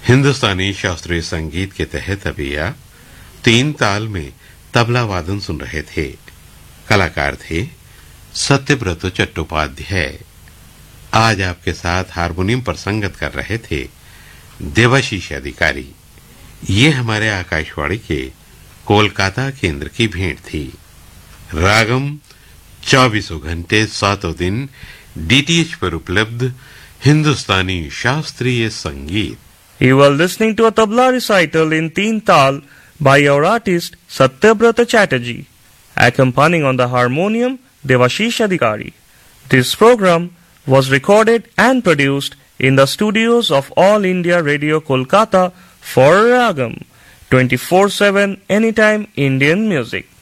हिंदुस्तानी शास्त्रीय संगीत के तहत अभी आप तीन ताल में तबला वादन सुन रहे थे। कलाकार थे सत्यव्रत चट्टोपाध्याय। आज आपके साथ हारमोनियम पर संगत कर रहे थे देवाशीष अधिकारी। ये हमारे आकाशवाणी के कोलकाता केंद्र की भेंट थी। रागम 24 घंटे 7 दिन डीटीएच पर उपलब्ध हिंदुस्तानी शास्त्रीय संगीत। You are listening to a tabla recital in Teen Tal by our artist Satyabrata Chatterjee, accompanying on the harmonium Devashish Adhikari. This program was recorded and produced in the studios of All India Radio Kolkata for Ragam 24/7 Anytime Indian Music.